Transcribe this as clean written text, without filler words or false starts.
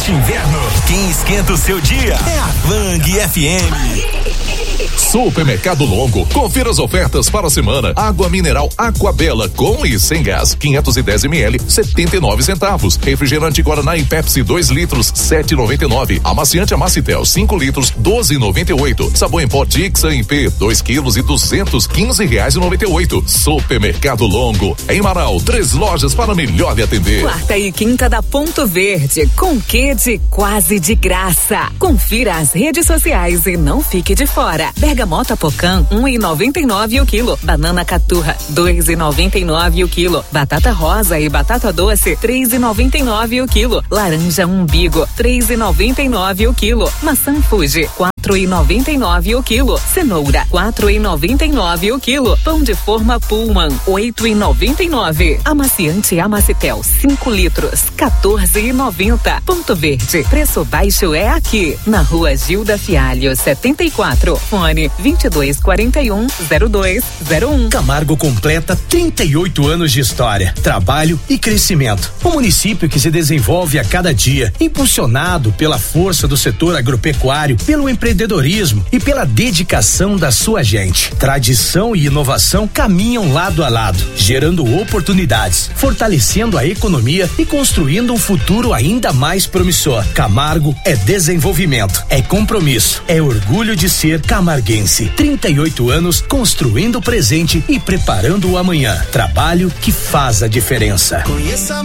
neste inverno, quem esquenta o seu dia é a Bang FM. Supermercado Longo, confira as ofertas para a semana. Água mineral Aquabela com e sem gás, 510 ml, 79 centavos. Refrigerante Guaraná e Pepsi 2 litros, 7,99. Amaciante Amacitel 5 litros, 12,98. Sabão em pó Dixon MP 2 quilos e 215 reais e 98. Supermercado Longo, em Marau, 3 lojas para melhor lhe atender. Quarta e quinta da Ponto Verde, com quê de quase de graça. Confira as redes sociais e não fique de fora. Bergamota Pocan, 1,99 o quilo. Banana Caturra, 2,99 o quilo. Batata rosa e batata doce, 3,99 o quilo. Laranja Umbigo, 3,99 o quilo. Maçã Fuji, 4,99 o quilo. Cenoura, 4,99 o quilo. Pão de forma Pullman, 8,99. Amaciante Amacitel, 5 litros, 14,90. Ponto Verde, preço baixo é aqui, na Rua Gilda Fialho, 74. Fone 2241-0201. Camargo completa 38 anos de história, trabalho e crescimento. Um município que se desenvolve a cada dia, impulsionado pela força do setor agropecuário, pelo empreendedorismo e pela dedicação da sua gente. Tradição e inovação caminham lado a lado, gerando oportunidades, fortalecendo a economia e construindo um futuro ainda mais promissor. Camargo é desenvolvimento, é compromisso, é orgulho de ser camarguense. 38 anos construindo o presente e preparando o amanhã. Trabalho que faz a diferença. Conheça